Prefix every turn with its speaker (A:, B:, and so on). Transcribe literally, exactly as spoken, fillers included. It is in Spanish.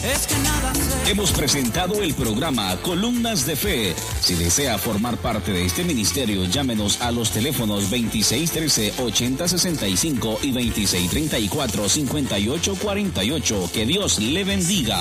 A: es que nada sé.
B: Hemos presentado el programa Columnas de Fe. Si desea formar parte de este ministerio, llámenos a los teléfonos veintiséis trece, ochenta sesenta y cinco y veintiséis treinta y cuatro, cincuenta y ocho cuarenta y ocho. Que Dios le bendiga.